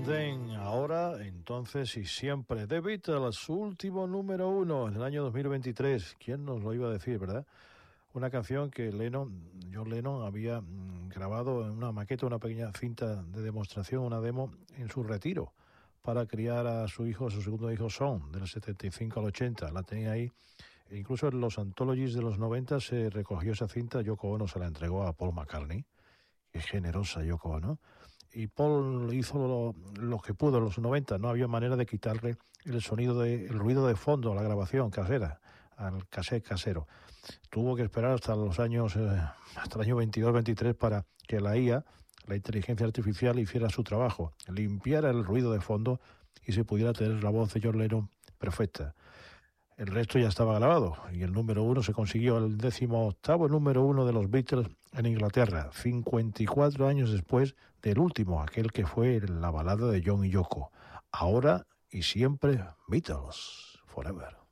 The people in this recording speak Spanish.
Then, ahora, entonces y siempre. The Beatles, su último número 1 en el año 2023. ¿Quién nos lo iba a decir, verdad? Una canción que John Lennon había grabado en una maqueta, una pequeña cinta de demostración, una demo en su retiro, para criar a su hijo, a su segundo hijo Sean, del 75 al 80. La tenía ahí. E incluso en los anthologies de los 90 se recogió esa cinta. Yoko Ono se la entregó a Paul McCartney. Qué generosa Yoko Ono. Y Paul hizo lo que pudo en los 90. No había manera de quitarle el ruido de fondo a la grabación casera, al cassette casero. Tuvo que esperar hasta el año 22-23 para que la IA, la inteligencia artificial, hiciera su trabajo, limpiara el ruido de fondo y se pudiera tener la voz de John Lennon perfecta. El resto ya estaba grabado y el número 1 se consiguió, el 18º número 1 de los Beatles en Inglaterra, 54 años después del último, aquel que fue la balada de John y Yoko. Ahora y siempre, Beatles, forever.